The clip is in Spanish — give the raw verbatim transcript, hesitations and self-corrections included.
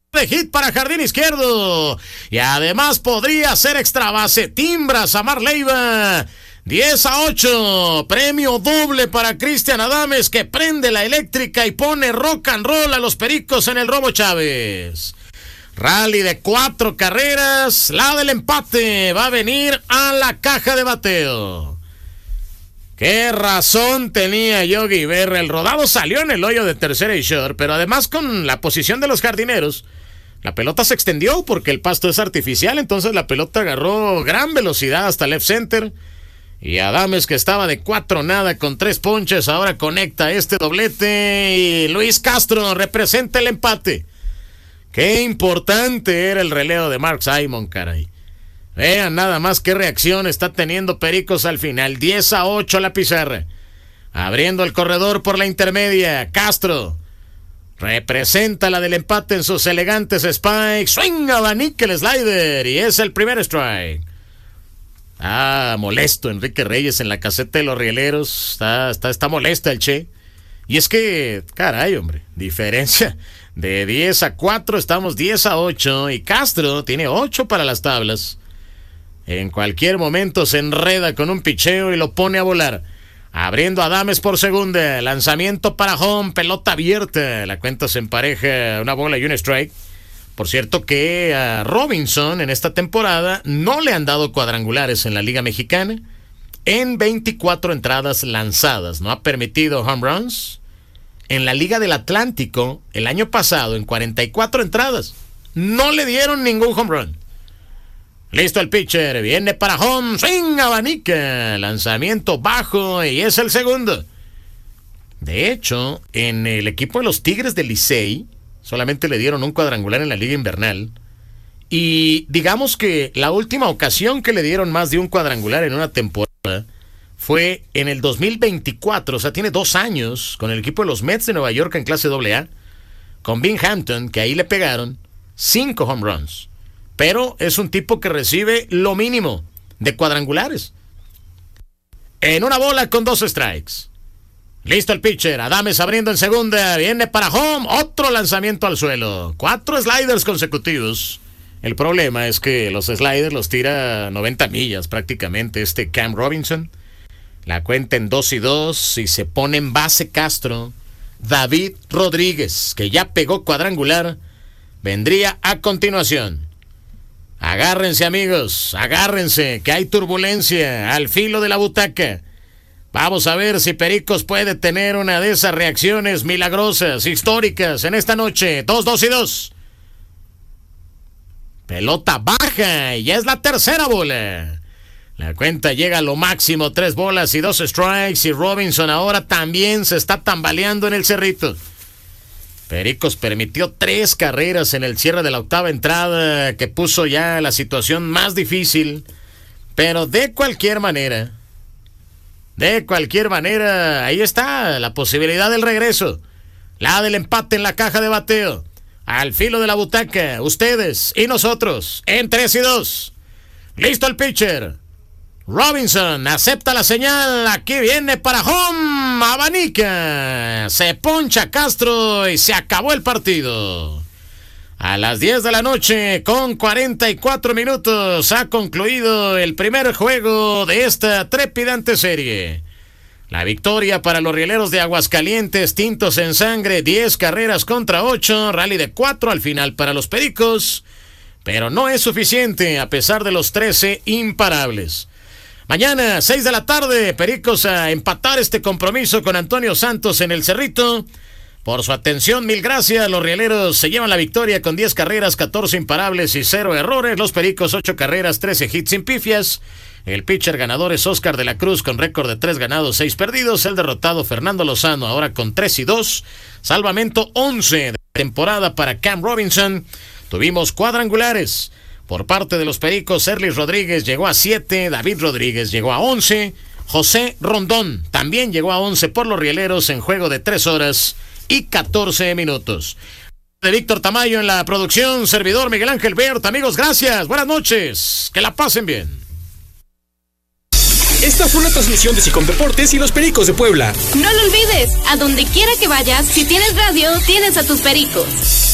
de hit para jardín izquierdo. Y además podría ser extra base. Timbra Samar Leiva. diez a ocho. Premio doble para Cristian Adames, que prende la eléctrica y pone rock and roll a los Pericos en el Romo Chávez. Rally de cuatro carreras. La del empate va a venir a la caja de bateo. Qué razón tenía Yogi Berra. El rodado salió en el hoyo de tercera y short, pero además con la posición de los jardineros, la pelota se extendió porque el pasto es artificial, entonces la pelota agarró gran velocidad hasta left center. Y Adames, que estaba de cuatro nada con tres ponches, ahora conecta este doblete y Luis Castro representa el empate. Qué importante era el relevo de Mark Simon, caray. Vean nada más qué reacción está teniendo Pericos al final. diez a ocho la pizarra. Abriendo el corredor por la intermedia. Castro representa la del empate en sus elegantes spikes. Swing, abanica el slider y es el primer strike. Ah, molesto Enrique Reyes en la caseta de los rieleros. Está, está, está molesta el Che. Y es que, caray, hombre, diferencia de diez a cuatro, estamos diez a ocho. Y Castro tiene ocho para las tablas. En cualquier momento se enreda con un picheo y lo pone a volar. Abriendo a Adames por segunda. Lanzamiento para home. Pelota abierta. La cuenta se empareja. Una bola y un strike. Por cierto que a Robinson en esta temporada no le han dado cuadrangulares en la Liga Mexicana. En veinticuatro entradas lanzadas. No ha permitido home runs. En la Liga del Atlántico, el año pasado, en cuarenta y cuatro entradas, no le dieron ningún home run. Listo el pitcher, viene para home, swing, abanica, lanzamiento bajo y es el segundo. De hecho, en el equipo de los Tigres del Licey, solamente le dieron un cuadrangular en la liga invernal. Y digamos que la última ocasión que le dieron más de un cuadrangular en una temporada fue en el dos mil veinticuatro, o sea, tiene dos años, con el equipo de los Mets de Nueva York en clase doble A, con Binghamton, que ahí le pegaron cinco home runs. Pero es un tipo que recibe lo mínimo de cuadrangulares. En una bola con dos strikes. Listo el pitcher, Adames abriendo en segunda, viene para home, otro lanzamiento al suelo. Cuatro sliders consecutivos. El problema es que los sliders los tira noventa millas prácticamente este Cam Robinson. La cuenta en dos y dos y se pone en base Castro. David Rodríguez, que ya pegó cuadrangular, vendría a continuación. Agárrense, amigos, agárrense, que hay turbulencia al filo de la butaca. Vamos a ver si Pericos puede tener una de esas reacciones milagrosas, históricas, en esta noche. Dos, dos y dos. Pelota baja y ya es la tercera bola. La cuenta llega a lo máximo, tres bolas y dos strikes, y Robinson ahora también se está tambaleando en el cerrito. Pericos permitió tres carreras en el cierre de la octava entrada, que puso ya la situación más difícil. Pero de cualquier manera, de cualquier manera, ahí está la posibilidad del regreso. La del empate en la caja de bateo. Al filo de la butaca, ustedes y nosotros, en tres y dos. Listo el pitcher. Robinson acepta la señal, aquí viene para home, abanica, se poncha Castro y se acabó el partido. A las diez de la noche con cuarenta y cuatro minutos ha concluido el primer juego de esta trepidante serie. La victoria para los rieleros de Aguascalientes, tintos en sangre, diez carreras contra ocho, rally de cuatro al final para los Pericos, pero no es suficiente a pesar de los trece imparables. Mañana, seis de la tarde, Pericos a empatar este compromiso con Antonio Santos en el Cerrito. Por su atención, mil gracias. Los rieleros se llevan la victoria con diez carreras, catorce imparables y cero errores. Los Pericos, ocho carreras, trece hits sin pifias. El pitcher ganador es Oscar de la Cruz con récord de tres ganados, seis perdidos. El derrotado Fernando Lozano ahora con tres y dos. Salvamento once de temporada para Cam Robinson. Tuvimos cuadrangulares. Por parte de los Pericos, Erlis Rodríguez llegó a siete, David Rodríguez llegó a once, José Rondón también llegó a once por los rieleros en juego de tres horas y catorce minutos. De Víctor Tamayo en la producción, servidor Miguel Ángel Bert. Amigos, gracias, buenas noches, que la pasen bien. Esta fue una transmisión de Sicom Deportes y los Pericos de Puebla. No lo olvides, a donde quiera que vayas, si tienes radio, tienes a tus Pericos.